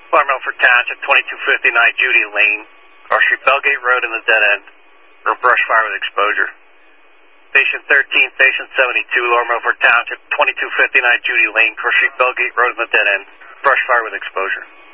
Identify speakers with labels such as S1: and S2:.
S1: Alarm Milford Township, 2259 Judy Lane, Cross Street Bellgate Road in the dead end, or brush fire with exposure. Station 13, Station 72, Alarm Milford Township, 2259 Judy Lane, Cross Street Bellgate Road in the dead end, brush fire with exposure.